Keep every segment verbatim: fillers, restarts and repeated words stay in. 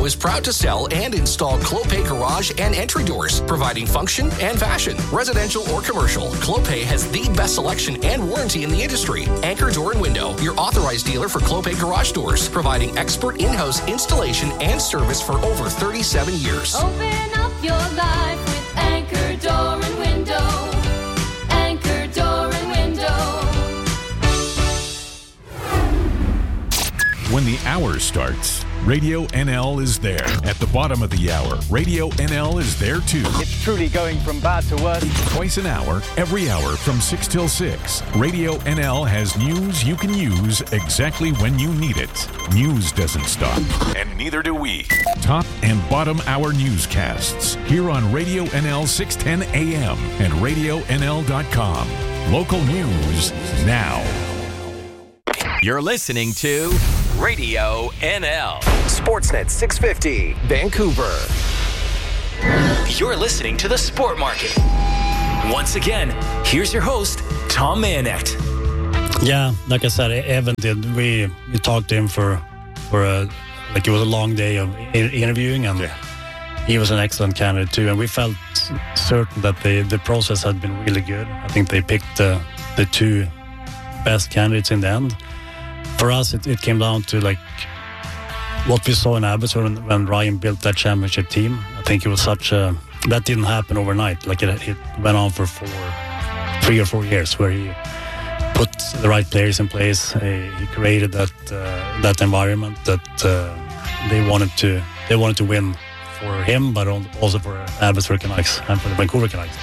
is proud to sell and install Clopay garage and entry doors, providing function and fashion. Residential or commercial, Clopay has the best selection and warranty in the industry. Anchor Door and Window, your authorized dealer for Clopay garage doors, providing expert in-house installation and service for over thirty-seven years. Open up your life with Anchor Door and Window. Anchor Door and Window. When the hour starts, Radio N L is there. At the bottom of the hour, Radio N L is there too. It's truly going from bad to worse. Twice an hour, every hour from six till six. Radio N L has news you can use exactly when you need it. News doesn't stop, and neither do we. Top and bottom hour newscasts here on Radio N L six ten A M and radio N L dot com. Local news now. You're listening to Radio N L. Sportsnet six fifty, Vancouver. You're listening to The Sport Market. Once again, here's your host, Tom Mayonet. Yeah, like I said, Evan did. We we talked to him for for a like it was a long day of interviewing, and yeah. He was an excellent candidate too. And we felt certain that the the process had been really good. I think they picked uh, the two best candidates in the end. For us, it, it came down to like what we saw in Abbotsford when, when Ryan built that championship team. I think it was such a that didn't happen overnight. Like it, it went on for four, three or four years, where he put the right players in place. Uh, he created that uh, that environment that uh, they wanted to they wanted to win for him, but also for Abbotsford Canucks and for the Vancouver Canucks.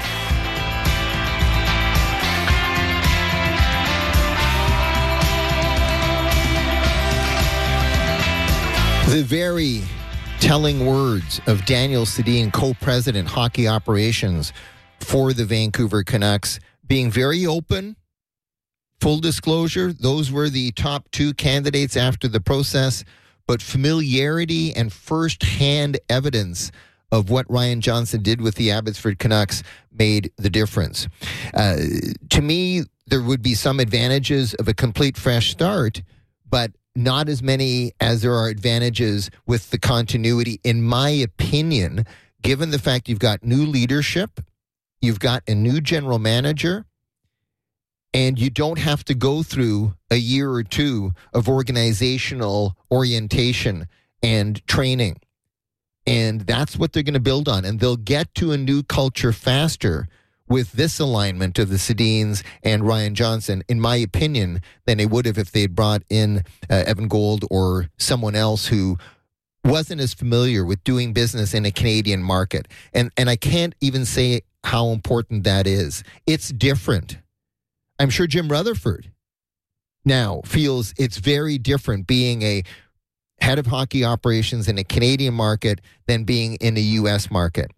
The very telling words of Daniel Sedin, co-president, hockey operations for the Vancouver Canucks, being very open. Full disclosure, those were the top two candidates after the process, but familiarity and first-hand evidence of what Ryan Johnson did with the Abbotsford Canucks made the difference. Uh, to me, there would be some advantages of a complete fresh start, but not as many as there are advantages with the continuity, in my opinion, given the fact you've got new leadership, you've got a new general manager, and you don't have to go through a year or two of organizational orientation and training. And that's what they're going to build on. And they'll get to a new culture faster with this alignment of the Sedins and Ryan Johnson, in my opinion, than they would have if they'd brought in uh, Evan Gold or someone else who wasn't as familiar with doing business in a Canadian market. And and I can't even say how important that is. It's different. I'm sure Jim Rutherford now feels it's very different being a head of hockey operations in a Canadian market than being in a U S market.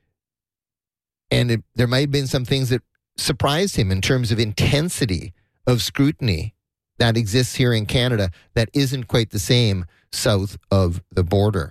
And it, there might have been some things that surprised him in terms of intensity of scrutiny that exists here in Canada that isn't quite the same south of the border.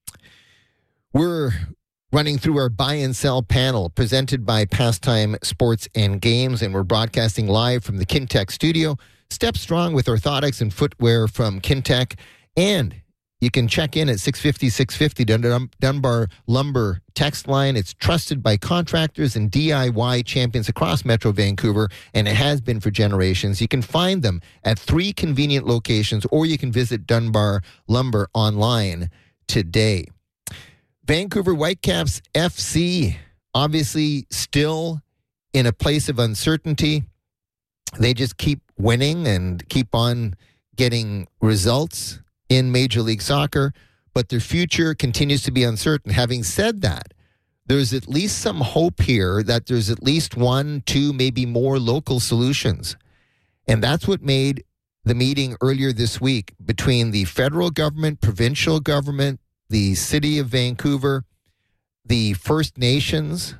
We're running through our buy and sell panel presented by Pastime Sports and Games, and we're broadcasting live from the Kintec studio. Step strong with orthotics and footwear from Kintec, and you can check in at six fifty, six fifty Dun- Dunbar Lumber text line. It's trusted by contractors and D I Y champions across Metro Vancouver, and it has been for generations. You can find them at three convenient locations, or you can visit Dunbar Lumber online today. Vancouver Whitecaps F C, obviously still in a place of uncertainty. They just keep winning and keep on getting results in Major League Soccer, but their future continues to be uncertain. Having said that, there's at least some hope here that there's at least one, two, maybe more local solutions. And that's what made the meeting earlier this week between the federal government, provincial government, the city of Vancouver, the First Nations,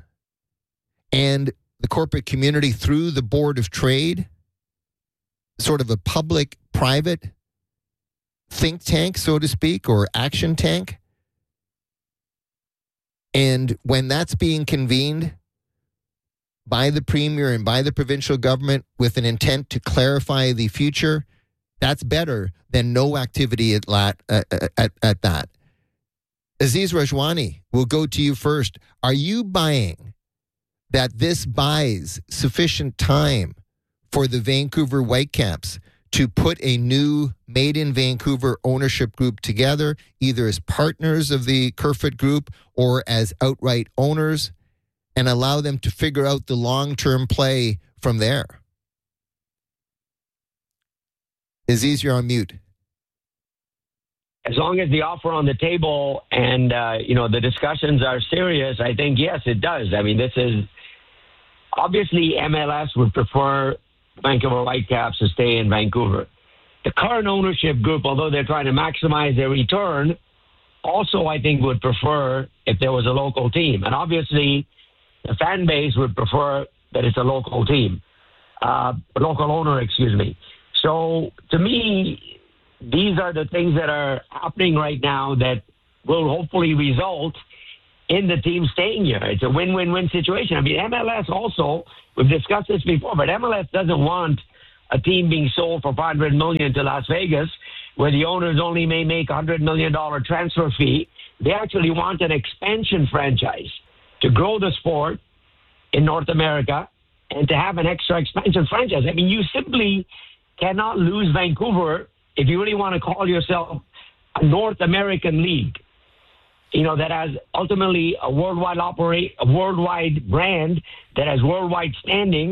and the corporate community through the Board of Trade, sort of a public-private think tank, so to speak, or action tank. And when that's being convened by the Premier and by the provincial government with an intent to clarify the future, that's better than no activity at, lat, uh, at, at that. Aziz Rajwani, we'll go to you first. Are you buying that this buys sufficient time for the Vancouver Whitecaps to put a new Made in Vancouver ownership group together, either as partners of the Kerfoot Group or as outright owners, and allow them to figure out the long-term play from there? Aziz, you're on mute. As long as the offer on the table and, uh, you know, the discussions are serious, I think, yes, it does. I mean, this is obviously M L S would prefer Vancouver Whitecaps to stay in Vancouver. The current ownership group, although they're trying to maximize their return, also, I think, would prefer if there was a local team. And obviously, the fan base would prefer that it's a local team, uh, a local owner, excuse me. So, to me, these are the things that are happening right now that will hopefully result in the team staying here. It's a win-win-win situation. I mean, M L S also, we've discussed this before, but M L S doesn't want a team being sold for five hundred million dollars to Las Vegas, where the owners only may make a one hundred million dollars transfer fee. They actually want an expansion franchise to grow the sport in North America and to have an extra expansion franchise. I mean, you simply cannot lose Vancouver if you really want to call yourself a North American league, you know, that has ultimately a worldwide operate, a worldwide brand that has worldwide standing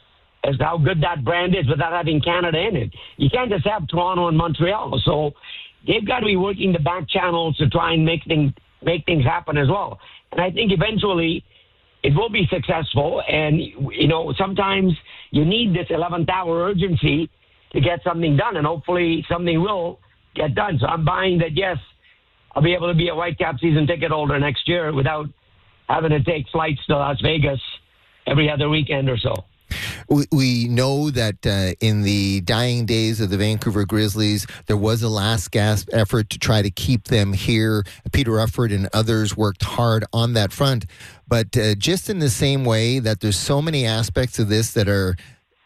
as to how good that brand is without having Canada in it. You can't just have Toronto and Montreal. So they've got to be working the back channels to try and make things, make things happen as well. And I think eventually it will be successful. And, you know, sometimes you need this eleventh hour urgency to get something done, and hopefully something will get done. So I'm buying that, yes, I'll be able to be a Whitecap season ticket holder next year without having to take flights to Las Vegas every other weekend or so. We, we know that uh, in the dying days of the Vancouver Grizzlies, there was a last gasp effort to try to keep them here. Peter Ufford and others worked hard on that front. But uh, just in the same way that there's so many aspects of this that are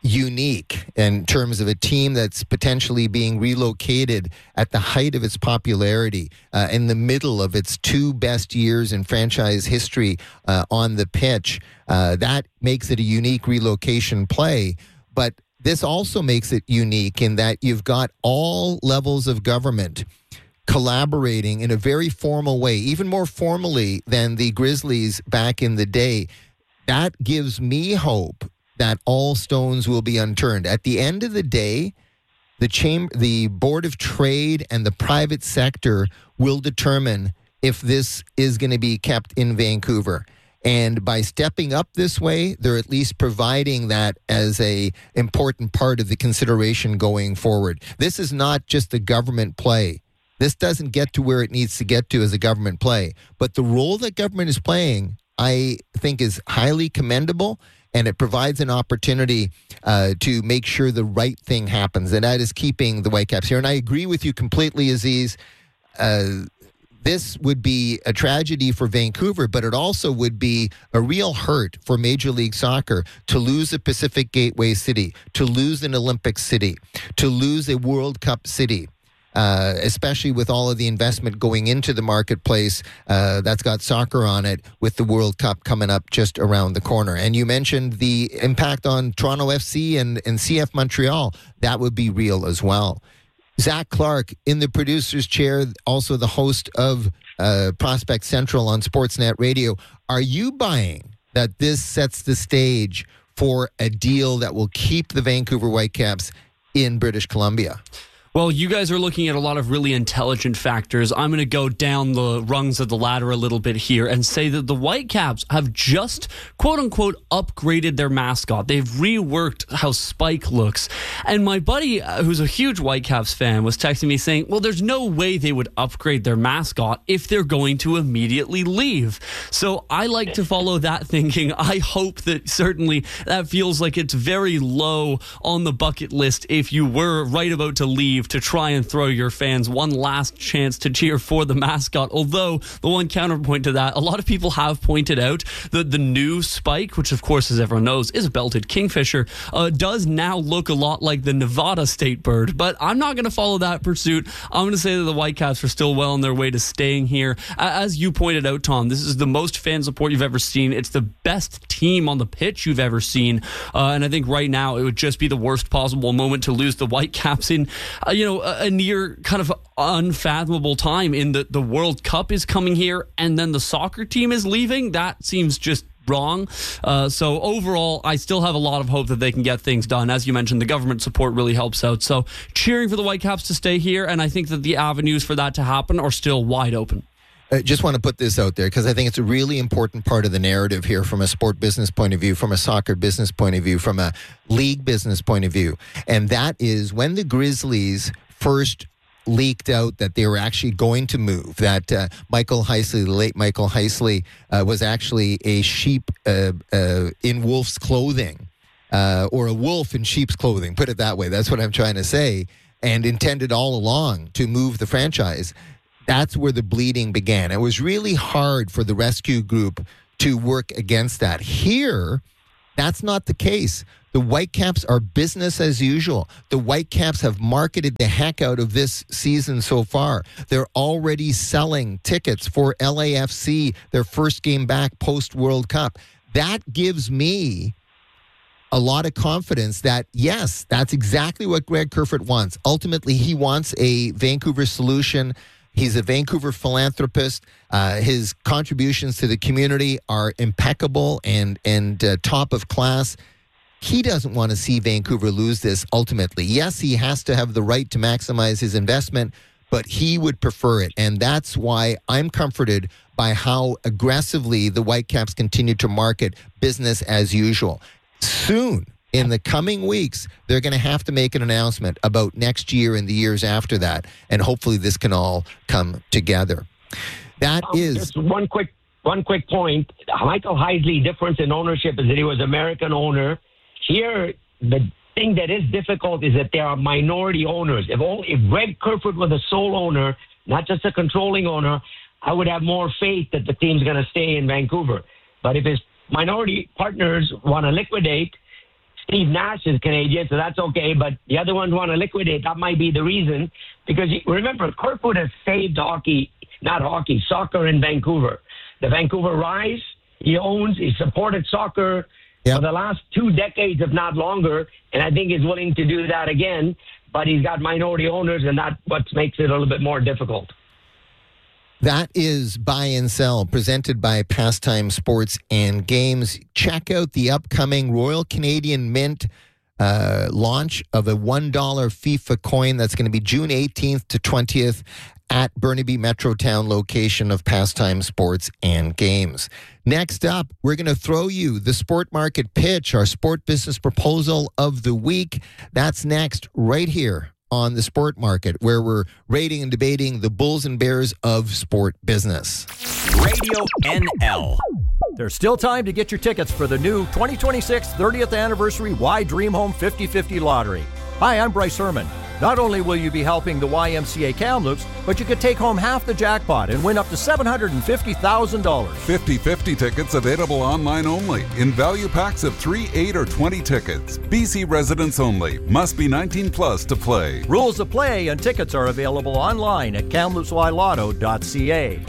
unique in terms of a team that's potentially being relocated at the height of its popularity, uh, in the middle of its two best years in franchise history uh, on the pitch. Uh, that makes it a unique relocation play. But this also makes it unique in that you've got all levels of government collaborating in a very formal way, even more formally than the Grizzlies back in the day. That gives me hope that all stones will be unturned. At the end of the day, the chamber, the Board of Trade and the private sector will determine if this is going to be kept in Vancouver. And by stepping up this way, they're at least providing that as a important part of the consideration going forward. This is not just a government play. This doesn't get to where it needs to get to as a government play. But the role that government is playing, I think, is highly commendable. And it provides an opportunity uh, to make sure the right thing happens. And that is keeping the Whitecaps here. And I agree with you completely, Aziz. Uh, this would be a tragedy for Vancouver, but it also would be a real hurt for Major League Soccer to lose a Pacific Gateway city, to lose an Olympic city, to lose a World Cup city. Uh, especially with all of the investment going into the marketplace uh, that's got soccer on it, with the World Cup coming up just around the corner. And you mentioned the impact on Toronto F C and, and C F Montreal. That would be real as well. Zach Clark, in the producer's chair, also the host of uh, Prospect Central on Sportsnet Radio. Are you buying that this sets the stage for a deal that will keep the Vancouver Whitecaps in British Columbia? Well, you guys are looking at a lot of really intelligent factors. I'm going to go down the rungs of the ladder a little bit here and say that the Whitecaps have just, quote-unquote, upgraded their mascot. They've reworked how Spike looks. And my buddy, uh, who's a huge Whitecaps fan, was texting me saying, well, there's no way they would upgrade their mascot if they're going to immediately leave. So I like to follow that thinking. I hope that certainly that feels like it's very low on the bucket list if you were right about to leave leave to try and throw your fans one last chance to cheer for the mascot. Although, the one counterpoint to that, a lot of people have pointed out that the new spike, which of course, as everyone knows, is a belted kingfisher, uh, does now look a lot like the Nevada state bird. But I'm not going to follow that pursuit. I'm going to say that the Whitecaps are still well on their way to staying here. As you pointed out, Tom, this is the most fan support you've ever seen. It's the best team on the pitch you've ever seen. Uh, and I think right now it would just be the worst possible moment to lose the Whitecaps in, uh, you know, a, a near kind of unfathomable time in the, the World Cup is coming here and then the soccer team is leaving. That seems just wrong. Uh, so overall, I still have a lot of hope that they can get things done. As you mentioned, the government support really helps out. So cheering for the Whitecaps to stay here, and I think that the avenues for that to happen are still wide open. I just want to put this out there because I think it's a really important part of the narrative here from a sport business point of view, from a soccer business point of view, from a league business point of view. And that is when the Grizzlies first leaked out that they were actually going to move, that uh, Michael Heisley, the late Michael Heisley, uh, was actually a sheep uh, uh, in wolf's clothing, uh, or a wolf in sheep's clothing, put it that way. That's what I'm trying to say, and intended all along to move the franchise. That's where the bleeding began. It was really hard for the rescue group to work against that. Here, that's not the case. The Whitecaps are business as usual. The Whitecaps have marketed the heck out of this season so far. They're already selling tickets for L A F C, their first game back post-World Cup. That gives me a lot of confidence that, yes, that's exactly what Greg Kerfoot wants. Ultimately, he wants a Vancouver solution. He's a Vancouver philanthropist. Uh, his contributions to the community are impeccable and, and uh, top of class. He doesn't want to see Vancouver lose this ultimately. Yes, he has to have the right to maximize his investment, but he would prefer it. And that's why I'm comforted by how aggressively the Whitecaps continue to market business as usual. Soon, in the coming weeks, they're going to have to make an announcement about next year and the years after that. And hopefully this can all come together. That um, is... Just one quick, one quick point. Michael Heisley, difference in ownership is that he was American owner. Here, the thing that is difficult is that there are minority owners. If, only, if Greg Kerfoot was the sole owner, not just a controlling owner, I would have more faith that the team's going to stay in Vancouver. But if his minority partners want to liquidate, Steve Nash is Canadian, so that's okay. But the other ones want to liquidate. That might be the reason. Because remember, Kerfoot has saved hockey, not hockey, soccer in Vancouver. The Vancouver Rise, he owns, he supported soccer yep. for the last two decades, if not longer. And I think he's willing to do that again. But he's got minority owners, and that's what makes it a little bit more difficult. That is Buy and Sell, presented by Pastime Sports and Games. Check out the upcoming Royal Canadian Mint uh, launch of a one dollar FIFA coin. That's going to be June eighteenth to twentieth at Burnaby Metrotown location of Pastime Sports and Games. Next up, we're going to throw you the Sport Market Pitch, our sport business proposal of the week. That's next, right here on the Sport Market, where we're rating and debating the bulls and bears of sport business. Radio N L. There's still time to get your tickets for the new twenty twenty-six thirtieth Anniversary Y Dream Home fifty fifty Lottery. Hi, I'm Bryce Herman. Not only will you be helping the Y M C A Kamloops, but you could take home half the jackpot and win up to seven hundred fifty thousand dollars. fifty fifty tickets available online only in value packs of three, eight, or twenty tickets. B C residents only. Must be nineteen plus to play. Rules of play and tickets are available online at kamloops y lotto dot c a.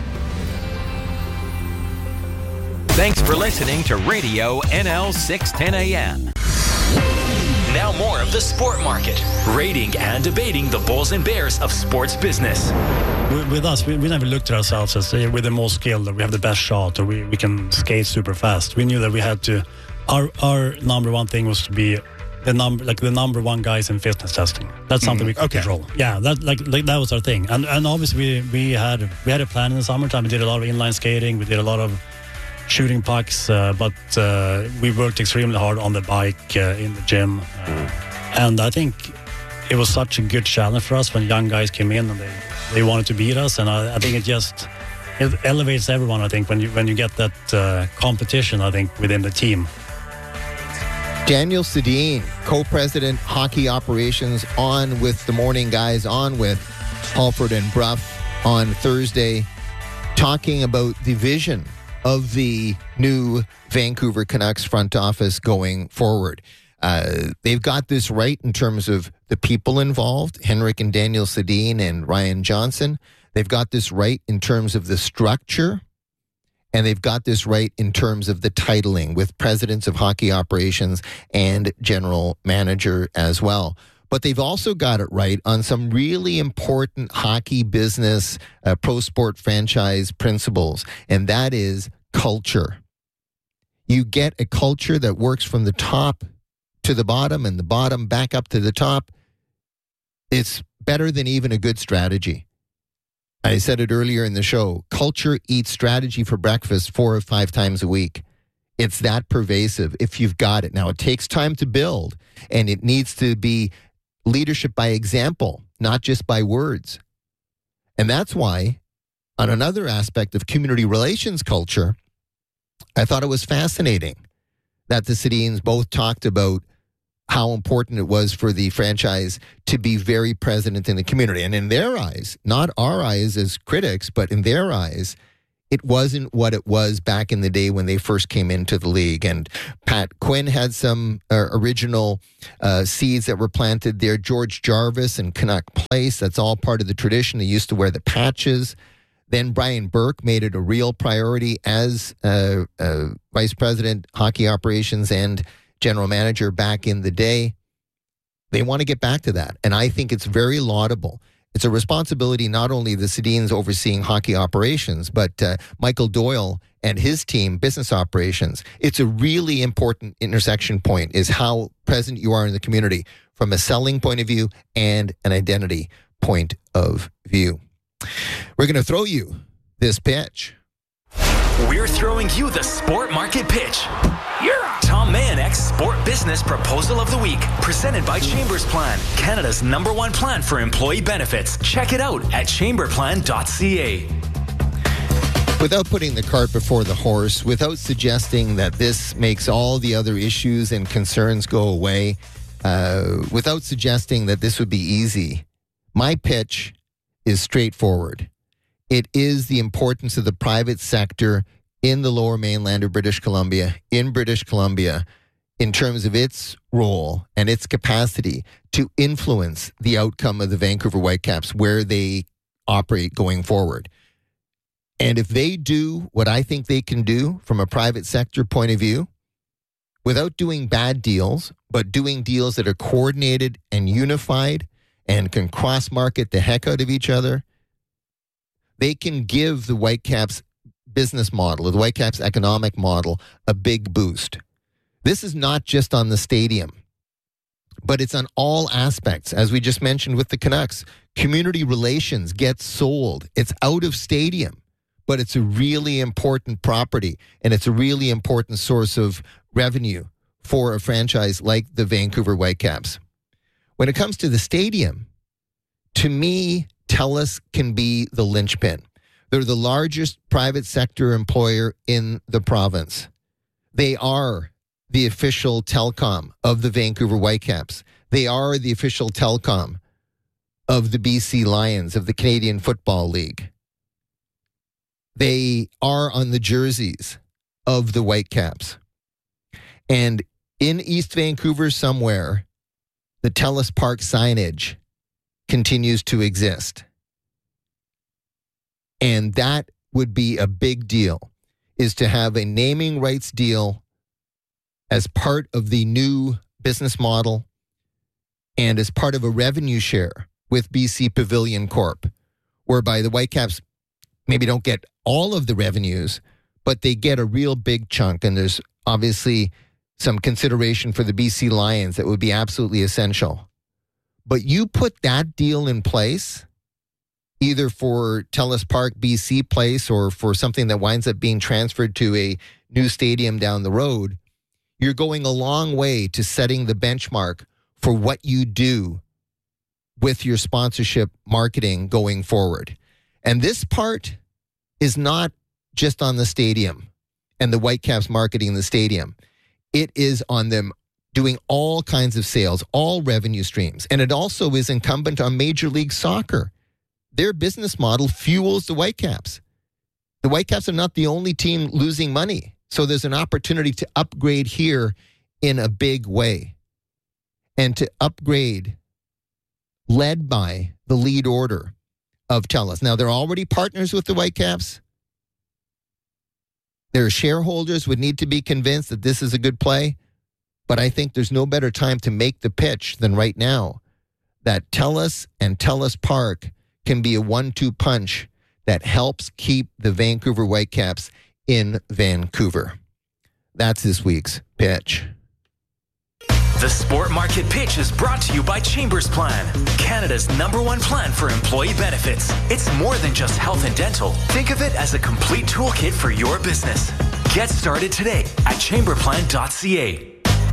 Thanks for listening to Radio N L six ten A M. Now more of the Sport Market, rating and debating the bulls and bears of sports business. With us, we, we never looked at ourselves as uh, we're the most skilled, or we have the best shot, or we, we can skate super fast. We knew that we had to. Our our number one thing was to be the number like the number one guys in fitness testing. That's something mm, we could okay. control. Yeah, that like, like that was our thing. And and obviously we, we had we had a plan in the summertime. We did a lot of inline skating. We did a lot of shooting pucks, uh, but uh, we worked extremely hard on the bike, uh, in the gym. Uh, and I think it was such a good challenge for us when young guys came in and they, they wanted to beat us. And I, I think it just it elevates everyone, I think, when you when you get that uh, competition, I think, within the team. Daniel Sedin, co-president, hockey operations, on with the morning guys, on with Halford and Bruff on Thursday, talking about the vision of the new Vancouver Canucks front office going forward. Uh, they've got this right in terms of the people involved, Henrik and Daniel Sedin and Ryan Johnson. They've got this right in terms of the structure. And they've got this right in terms of the titling with presidents of hockey operations and general manager as well. But they've also got it right on some really important hockey business, uh, pro sport franchise principles, and that is culture. You get a culture that works from the top to the bottom and the bottom back up to the top. It's better than even a good strategy. I said it earlier in the show, culture eats strategy for breakfast four or five times a week. It's that pervasive if you've got it. Now, it takes time to build, and it needs to be leadership by example, not just by words. And that's why, on another aspect of community relations culture, I thought it was fascinating that the Sedins both talked about how important it was for the franchise to be very present in the community. And in their eyes, not our eyes as critics, but in their eyes, it wasn't what it was back in the day when they first came into the league. And Pat Quinn had some uh, original uh, seeds that were planted there. George Jarvis and Canuck Place, that's all part of the tradition. They used to wear the patches. Then Brian Burke made it a real priority as uh, uh, vice president, hockey operations, and general manager back in the day. They want to get back to that. And I think it's very laudable. It's a responsibility not only the Sedins overseeing hockey operations, but uh, Michael Doyle and his team, business operations. It's a really important intersection point is how present you are in the community from a selling point of view and an identity point of view. We're going to throw you this pitch. We're throwing you the Sport Market Pitch. Tom Mayenek's Sport Business Proposal of the Week, presented by Chambers Plan, Canada's number one plan for employee benefits. Check it out at chamber plan dot c a. Without putting the cart before the horse, without suggesting that this makes all the other issues and concerns go away, uh, without suggesting that this would be easy, my pitch is straightforward. It is the importance of the private sector in the Lower Mainland of British Columbia, in British Columbia, in terms of its role and its capacity to influence the outcome of the Vancouver Whitecaps, where they operate going forward. And if they do what I think they can do from a private sector point of view, without doing bad deals, but doing deals that are coordinated and unified and can cross-market the heck out of each other, they can give the Whitecaps business model, or the Whitecaps economic model, a big boost. This is not just on the stadium, but it's on all aspects. As we just mentioned with the Canucks, community relations gets sold. It's out of stadium, but it's a really important property, and it's a really important source of revenue for a franchise like the Vancouver Whitecaps. When it comes to the stadium, to me, TELUS can be the linchpin. They're the largest private sector employer in the province. They are the official telecom of the Vancouver Whitecaps. They are the official telecom of the B C Lions, of the Canadian Football League. They are on the jerseys of the Whitecaps. And in East Vancouver somewhere, the TELUS Park signage continues to exist. And that would be a big deal, is to have a naming rights deal as part of the new business model and as part of a revenue share with B C Pavilion Corp, whereby the Whitecaps maybe don't get all of the revenues, but they get a real big chunk. And there's obviously some consideration for the B C Lions that would be absolutely essential. But you put that deal in place, either for TELUS Park B C Place or for something that winds up being transferred to a new stadium down the road, you're going a long way to setting the benchmark for what you do with your sponsorship marketing going forward. And this part is not just on the stadium and the Whitecaps marketing the stadium. It is on them doing all kinds of sales, all revenue streams. And it also is incumbent on Major League Soccer. Their business model fuels the Whitecaps. The Whitecaps are not the only team losing money. So there's an opportunity to upgrade here in a big way. And to upgrade led by the lead order of TELUS. Now, they're already partners with the Whitecaps. Their shareholders would need to be convinced that this is a good play. But I think there's no better time to make the pitch than right now that TELUS and TELUS Park can be a one two punch that helps keep the Vancouver Whitecaps in Vancouver. That's this week's pitch. The Sport Market Pitch is brought to you by Chambers Plan, Canada's number one plan for employee benefits. It's more than just health and dental. Think of it as a complete toolkit for your business. Get started today at chamber plan dot c a.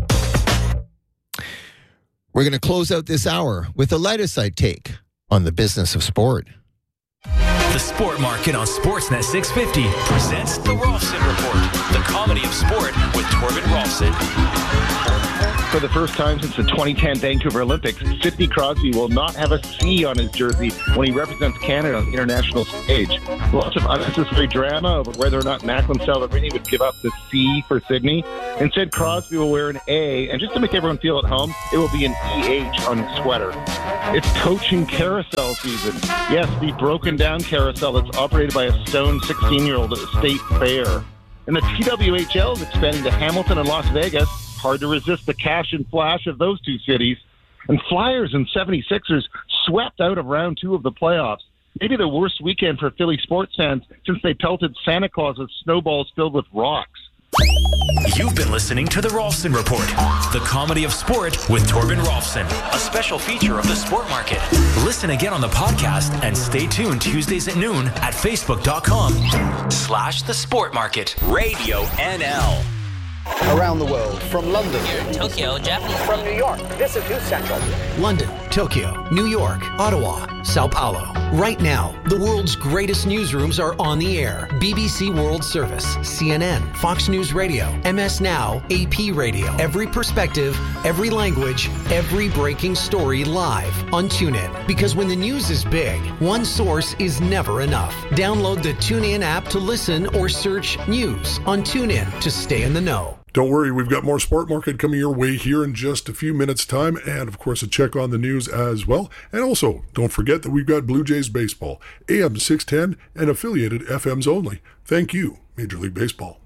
We're going to close out this hour with a lighter side take on the business of sport. The Sport Market on Sportsnet six fifty presents The Rolfson Report, the comedy of sport with Torben Rolfson. For the first time since the twenty ten Vancouver Olympics, Sidney Crosby will not have a C on his jersey when he represents Canada on the international stage. Lots of unnecessary drama over whether or not Macklin Celebrini would give up the C for Sidney. Instead, Crosby will wear an A, and just to make everyone feel at home, it will be an E H on his sweater. It's coaching carousel season. Yes, the broken down carousel that's operated by a stoned sixteen-year-old at the state fair. And the T W H L is expanding to Hamilton and Las Vegas. Hard to resist the cash and flash of those two cities. And Flyers and seventy-sixers swept out of round two of the playoffs. Maybe the worst weekend for Philly sports fans since they pelted Santa Claus with snowballs filled with rocks. You've been listening to The Rolfson Report, the comedy of sport with Torben Rolfson, a special feature of the Sport Market. Listen again on the podcast and stay tuned Tuesdays at noon at facebook.com slash the Sport Market. Radio N L. Around the world, from London, here in Tokyo, Japanese, from New York, this is News Central. London, Tokyo, New York, Ottawa, Sao Paulo. Right now, the world's greatest newsrooms are on the air. B B C World Service, C N N, Fox News Radio, M S Now, A P Radio. Every perspective, every language, every breaking story live on TuneIn. Because when the news is big, one source is never enough. Download the TuneIn app to listen or search news on TuneIn to stay in the know. Don't worry, we've got more Sport Market coming your way here in just a few minutes' time, and of course a check on the news as well. And also, don't forget that we've got Blue Jays baseball, A M six ten and affiliated F Ms only. Thank you, Major League Baseball.